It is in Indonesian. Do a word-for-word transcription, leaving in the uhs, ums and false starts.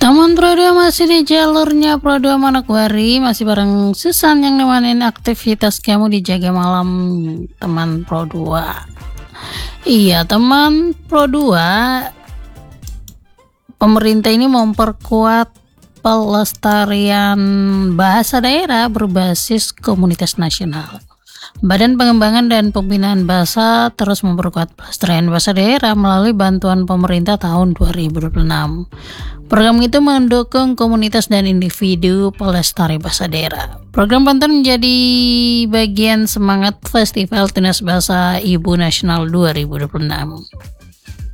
Teman Pro dua masih di jalurnya Pro dua Manokwari, masih bareng Susan yang nemenin aktivitas kamu di Jaga Malam teman Pro dua. Iya teman Pro dua, pemerintah ini memperkuat pelestarian bahasa daerah berbasis komunitas nasional. Badan Pengembangan dan Pembinaan Bahasa terus memperkuat pelestarian bahasa daerah melalui bantuan pemerintah tahun dua ribu dua puluh enam. Program itu mendukung komunitas dan individu pelestari bahasa daerah. Program Banten menjadi bagian semangat Festival Tunas Bahasa Ibu Nasional dua ribu dua puluh enam.